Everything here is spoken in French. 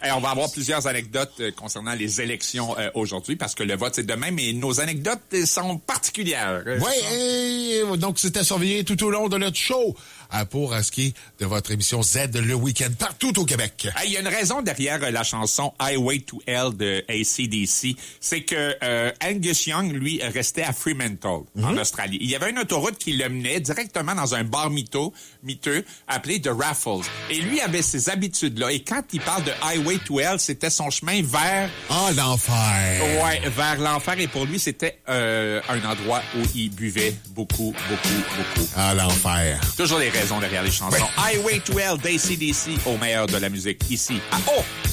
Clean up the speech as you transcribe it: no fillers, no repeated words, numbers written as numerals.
Et on va avoir plusieurs anecdotes concernant les élections aujourd'hui parce que le vote, c'est demain, mais nos anecdotes sont particulières. Oui, donc c'est à surveiller tout au long de notre show pour ce qui est de votre émission Z le week-end partout au Québec. Il y a une raison derrière la chanson Highway to Hell de AC/DC. C'est que Angus Young, lui, restait à Fremantle, en Australie. Il y avait une autoroute qui le menait directement dans un bar miteux appelé The Raffles. Et lui avait ces habitudes-là. Et quand il parle de Highway to Hell, c'était son chemin vers... l'enfer. Ouais, vers l'enfer. Et pour lui, c'était un endroit où il buvait beaucoup. L'enfer. Toujours les raisons derrière les chansons. Ouais. Highway to Hell d'AC/DC au meilleur de la musique, ici à O!